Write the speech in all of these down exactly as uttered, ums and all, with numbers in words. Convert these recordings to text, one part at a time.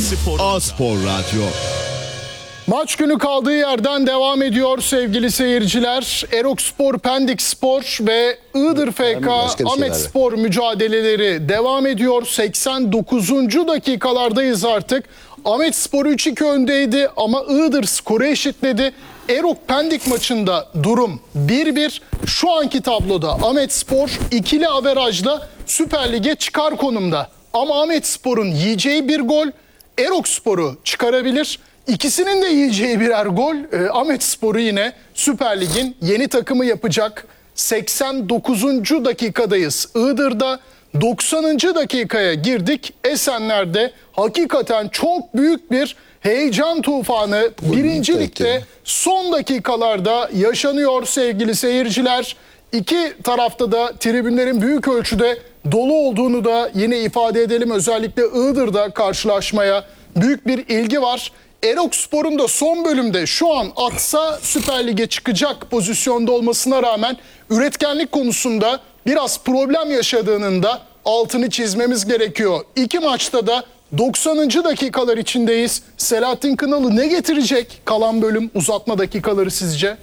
A-Spor Radyo. Maç günü kaldığı yerden devam ediyor sevgili seyirciler. Erokspor, Pendikspor ve Iğdır F K Ahmetspor mücadeleleri devam ediyor. seksen dokuzuncu dakikalardayız artık. Ahmetspor üç iki öndeydi ama Iğdır skoru eşitledi. Erok Pendik maçında durum bir bir. Şu anki tabloda Ahmetspor ikili averajla Süper Lig'e çıkar konumda. Ama Ahmetspor'un yiyeceği bir gol Erokspor'u çıkarabilir. İkisinin de yiyeceği birer gol e, Ahmetspor'u yine Süper Lig'in yeni takımı yapacak. seksen dokuzuncu dakikadayız Iğdır'da. doksanıncı dakikaya girdik. Esenler'de hakikaten çok büyük bir heyecan tufanı birinci Lig'de son dakikalarda yaşanıyor sevgili seyirciler. İki tarafta da tribünlerin büyük ölçüde dolu olduğunu da yine ifade edelim. Özellikle Iğdır'da karşılaşmaya büyük bir ilgi var. Erokspor'un da son bölümde şu an atsa Süper Lig'e çıkacak pozisyonda olmasına rağmen üretkenlik konusunda biraz problem yaşadığının da altını çizmemiz gerekiyor. İki maçta da doksanıncı dakikalar içindeyiz. Selahattin Kınalı ne getirecek kalan bölüm uzatma dakikaları sizce?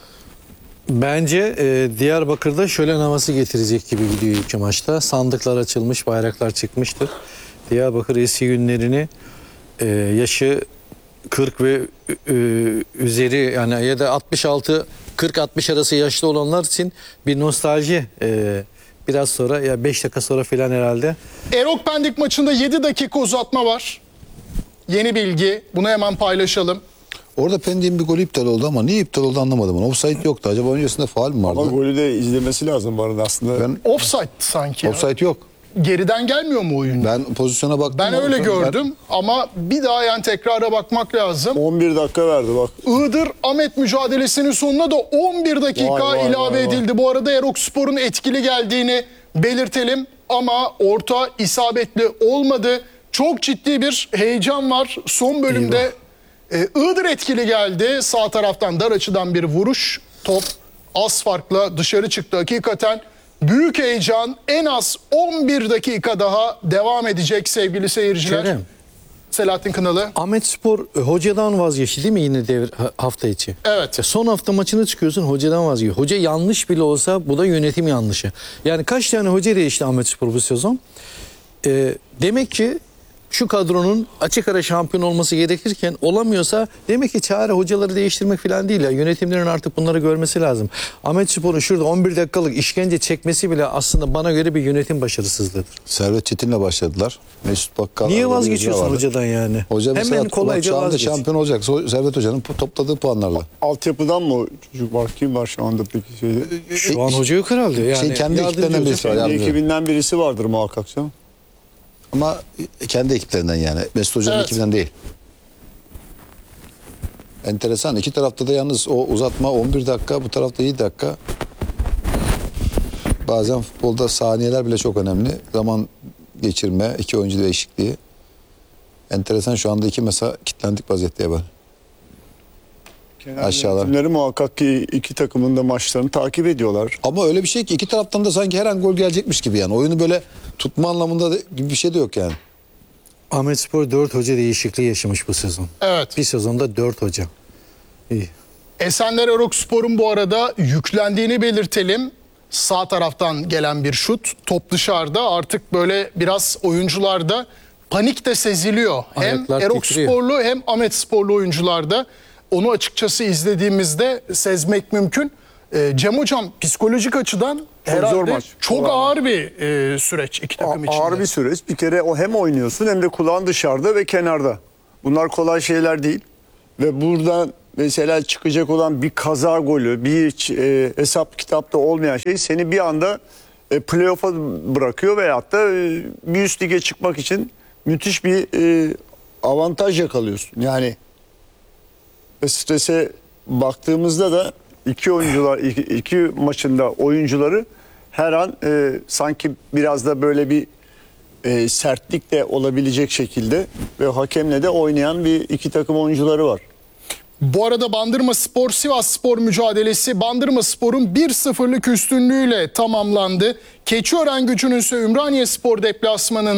Bence e, Diyarbakır'da şölen havası getirecek gibi gidiyor iki maçta. Sandıklar açılmış, bayraklar çıkmıştır. Diyarbakır eski günlerini e, yaşı kırk ve e, üzeri yani ya da altmış altı kırk altmış arası yaşlı olanlar için bir nostalji. E, biraz sonra ya beş dakika sonra falan herhalde. Erok Pendik maçında yedi dakika uzatma var. Yeni bilgi. Bunu hemen paylaşalım. Orada Pendik'in bir golü iptal oldu ama niye iptal oldu anlamadım. Offside yoktu. Acaba öncesinde faul mü vardı? Ama golü de izlemesi lazım vardı aslında. Ben, Offside sanki. offside yok. Geriden gelmiyor mu oyun? Ben pozisyona baktım. Ben öyle gördüm ben... ama bir daha yani tekrara bakmak lazım. on bir dakika verdi bak. Iğdır Ahmet mücadelesinin sonuna da on bir dakika vay, vay, ilave vay, edildi. vay. Bu arada Erokspor'un etkili geldiğini belirtelim ama orta isabetli olmadı. Çok ciddi bir heyecan var. Son bölümde e, Iğdır etkili geldi. Sağ taraftan dar açıdan bir vuruş. Top az farkla dışarı çıktı. Hakikaten büyük heyecan. En az on bir dakika daha devam edecek sevgili seyirciler. Kerem. Selahattin Kınalı. Ahmetspor e, hocadan vazgeçti değil mi yine devir hafta içi? Evet. E, son hafta maçına çıkıyorsun hocadan vazgeçiyor. Hoca yanlış bile olsa bu da yönetim yanlışı. Yani kaç tane hoca değişti Ahmetspor bu sezon? E, demek ki şu kadronun açık ara şampiyon olması gerekirken olamıyorsa demek ki çare hocaları değiştirmek falan değil ya. Yönetimlerin artık bunları görmesi lazım. Ahmetspor'un şurada on bir dakikalık işkence çekmesi bile aslında bana göre bir yönetim başarısızlığıdır. Servet Çetin'le başladılar. Mesut Bakkal. Niye vazgeçiyorsun hocadan yani? Hoca hemen kolayca vazgeç. Şampiyon olacak. Servet Hoca'nın topladığı puanlarla. Altyapıdan mı çocuk var? Kim var şu anda peki? Şeyde? Şu an hocayı kraldı. Yani Şey, kendi ekiplerinden birisi var. Kendi Yardımcı. ekibinden birisi vardır muhakkak canım. Ama kendi ekiplerinden yani. Mesut Hoca'nın Evet. ekibinden değil. Enteresan. İki tarafta da yalnız o uzatma on bir dakika, bu tarafta yedi dakika. Bazen futbolda saniyeler bile çok önemli. Zaman geçirme, iki oyuncu değişikliği. Enteresan, şu anda iki mesela kilitlendik vaziyette ben. Kenar Aşağılar. yönetimleri muhakkak ki iki takımın da maçlarını takip ediyorlar. Ama öyle bir şey ki iki taraftan da sanki her an gol gelecekmiş gibi yani. Oyunu böyle tutma anlamında da, gibi bir şey de yok yani. Ahmetspor dört hoca değişikliği yaşamış bu sezon. Evet. Bir sezonda dört hoca. İyi. Esenler Erokspor'un bu arada yüklendiğini belirtelim. Sağ taraftan gelen bir şut. Top dışarıda. Artık böyle biraz oyuncularda panik de seziliyor. Ayaklar hem titriyor. Eroksporlu hem Ahmetsporlu oyuncularda. Onu açıkçası izlediğimizde sezmek mümkün. Ee, Cem Hocam psikolojik açıdan Çok herhalde zor maç. çok Çok ağır bir e, süreç iki takım A- içinde. ağır bir süreç. Bir kere o hem oynuyorsun hem de kulağın dışarıda ve kenarda. Bunlar kolay şeyler değil. Ve buradan mesela çıkacak olan bir kaza golü, bir e, hesap kitapta olmayan şey seni bir anda e, playoff'a bırakıyor veyahut da e, bir üst lige çıkmak için müthiş bir e, avantaj yakalıyorsun. Yani ve strese baktığımızda da iki oyuncular iki, iki maçında oyuncuları her an e, sanki biraz da böyle bir e, sertlik de olabilecek şekilde ve hakemle de oynayan bir iki takım oyuncuları var. Bu arada Bandırmaspor Sivasspor mücadelesi Bandırmaspor'un bir sıfırlık üstünlüğüyle tamamlandı. Keçiören Gücü'nün ise Ümraniyespor deplasmanında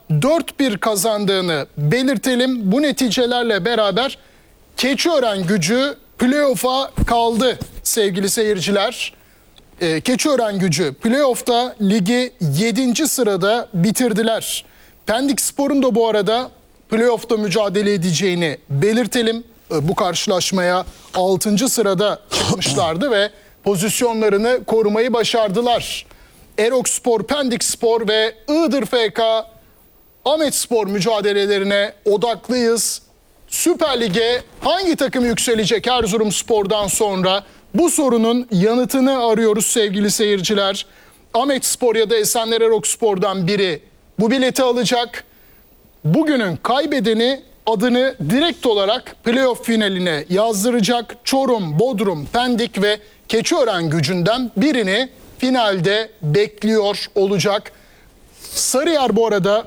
dört bir kazandığını belirtelim. Bu neticelerle beraber Keçiören-Gücü playoff'a kaldı sevgili seyirciler. Ee, Keçiören-Gücü playoff'ta ligi yedinci sırada bitirdiler. Pendikspor'un da bu arada playoff'ta mücadele edeceğini belirtelim. Ee, bu karşılaşmaya altıncı sırada çıkmışlardı ve pozisyonlarını korumayı başardılar. Erokspor, Pendikspor ve Iğdır F K Ahmetspor mücadelelerine odaklıyız. Süper Lig'e hangi takım yükselecek Erzurumspor'dan sonra? Bu sorunun yanıtını arıyoruz sevgili seyirciler. Ahmetspor ya da Esenler Erokspor'dan biri bu bileti alacak. Bugünün kaybedeni adını direkt olarak playoff finaline yazdıracak. Çorum, Bodrum, Pendik ve Keçiören-Gücü'nden birini finalde bekliyor olacak. Sarıyer bu arada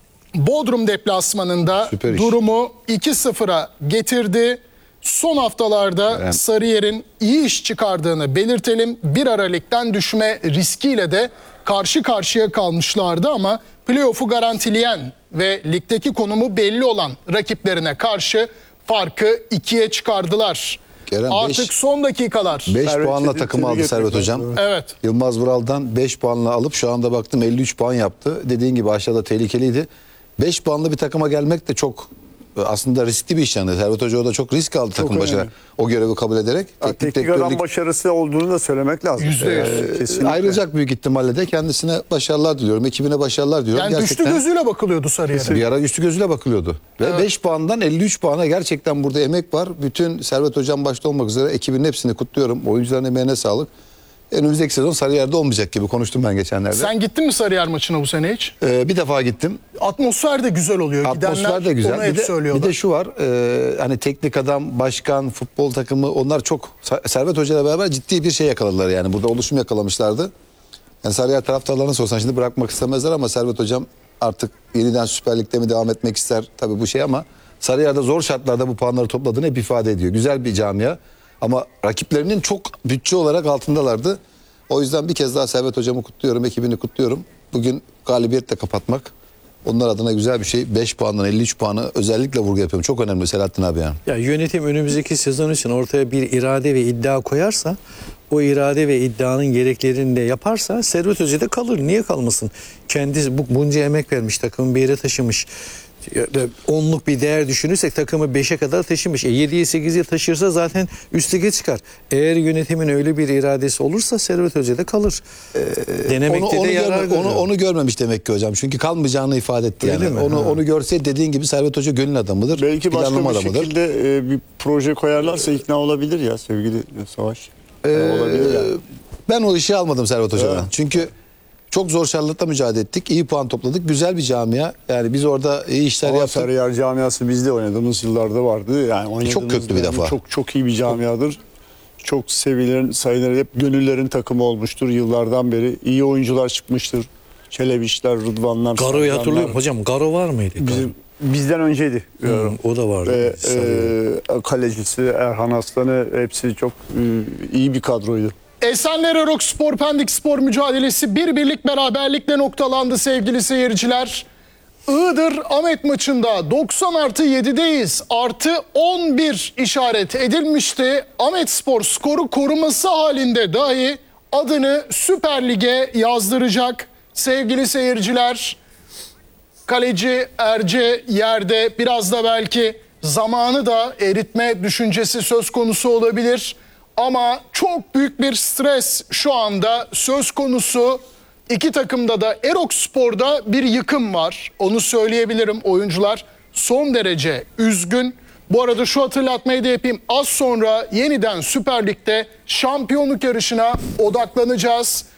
Bodrum deplasmanında Süper iş. durumu iki sıfıra getirdi. Son haftalarda Evet. Sarıyer'in iyi iş çıkardığını belirtelim. Bir ara ligden düşme riskiyle de karşı karşıya kalmışlardı ama playoff'u garantileyen ve ligdeki konumu belli olan rakiplerine karşı farkı ikiye çıkardılar. Kerem, Artık beş- son dakikalar. beş Servet puanla Çetin takımı aldı tebrik Servet etmek Hocam. lazım. Evet. Yılmaz Vural'dan beş puanla alıp şu anda baktım elli üç puan yaptı. Dediğin gibi aşağıda tehlikeliydi. beş puanlı bir takıma gelmek de çok aslında riskli bir iş yani. Servet Hoca o da çok risk aldı takım başına. önemli. O görevi kabul ederek. Ha, teknik adam başarısı olduğunu da söylemek lazım. Yüzde yüz. Ee, kesinlikle. ayrılacak büyük ihtimalle de kendisine başarılar diliyorum. Ekibine başarılar diliyorum. Yani düştü gözüyle bakılıyordu Sarıyer'e. Bir ara üstü gözüyle bakılıyordu. Ve beş puandan elli üç puana gerçekten burada emek var. Bütün Servet Hocam başta olmak üzere ekibin hepsini kutluyorum. Oyuncuların emeğine sağlık. Önümüzdeki sezon Sarıyer'de olmayacak gibi konuştum ben geçenlerde. Sen gittin mi Sarıyer maçına bu sene hiç? Ee, bir defa gittim. Atmosfer de güzel oluyor. Atmosfer Gidenler de güzel. onu Bir hep de, söylüyorlar. bir de şu var. e, hani teknik adam, başkan, futbol takımı onlar çok Servet Hoca ile beraber ciddi bir şey yakaladılar yani. Burada oluşum yakalamışlardı. Yani Sarıyer taraftarlarına sorsan şimdi bırakmak istemezler ama Servet Hocam artık yeniden Süper Lig'de mi devam etmek ister? Tabii bu şey ama Sarıyer'de zor şartlarda bu puanları topladığını hep ifade ediyor. Güzel bir camia ama rakiplerinin çok bütçe olarak altındalardı. O yüzden bir kez daha Servet Hocam'ı kutluyorum, ekibini kutluyorum. Bugün galibiyetle kapatmak onlar adına güzel bir şey. beş puandan elli üç puanı özellikle vurgu yapıyorum. Çok önemli Selahattin abi yani. Ya yönetim önümüzdeki sezon için ortaya bir irade ve iddia koyarsa, o irade ve iddianın gereklerini de yaparsa Servet Hoca da kalır. Niye kalmasın? Kendisi bu, bunca emek vermiş, takımı bir yere taşımış. Onluk bir değer düşünürsek takımı beşe kadar taşımış. E yediye sekize taşırsa zaten üst lige çıkar. Eğer yönetimin öyle bir iradesi olursa Servet Hoca da kalır. Denemekte Onu, onu, de yarar görme- onu, görüyorum. onu görmemiş demek ki hocam. Çünkü kalmayacağını ifade etti Öyle yani. mi? Onu Ha. onu görse dediğin gibi Servet Hoca gönül adamıdır. Belki başka planlama bir adamıdır. şekilde e, bir proje koyarlarsa ikna olabilir ya sevgili Savaş. Ee, olabilir yani. Ben o işi almadım Servet Hoca'dan. Evet. Çünkü çok zor şartlarla mücadele ettik. İyi puan topladık. Güzel bir camia. Yani biz orada iyi işler Ama yaptık. Sarıyer camiası bizde oynadığımız yıllarda vardı. Yani oynadığımız Çok köklü bir dönem defa. Çok çok iyi bir camiadır. Çok sevilen, sayılır, hep gönüllerin takımı olmuştur yıllardan beri. İyi oyuncular çıkmıştır. Çelebiçler, Rıdvanlar, Garo'yu Sercanlar. hatırlıyorum. Hocam Garo var mıydı? Bizim, bizden önceydi. Hı, o da vardı. Ve Sarıyer. e, kalecisi Erhan Aslan'ı hepsi çok e, iyi bir kadroydu. Esenler Erokspor Pendikspor mücadelesi bir birlik beraberlikle noktalandı sevgili seyirciler. Iğdır Ahmet maçında doksan artı yedideyiz. Artı on bir işaret edilmişti. Ahmetspor skoru koruması halinde dahi adını Süper Lig'e yazdıracak sevgili seyirciler. Kaleci Erce yerde, biraz da belki zamanı da eritme düşüncesi söz konusu olabilir. Ama çok büyük bir stres şu anda söz konusu. İki takımda da Erokspor'da bir yıkım var. Onu söyleyebilirim. Oyuncular son derece üzgün. Bu arada şu hatırlatmayı da yapayım. Az sonra yeniden Süper Lig'de şampiyonluk yarışına odaklanacağız.